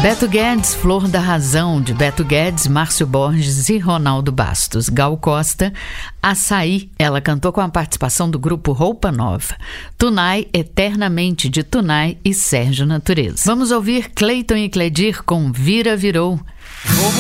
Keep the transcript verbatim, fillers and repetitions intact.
Beto Guedes, Flor da Razão, de Beto Guedes, Márcio Borges e Ronaldo Bastos. Gal Costa, Açaí, ela cantou com a participação do grupo Roupa Nova. Tunai, Eternamente, de Tunai e Sérgio Natureza. Vamos ouvir Cleiton e Cledir com Vira Virou. Vou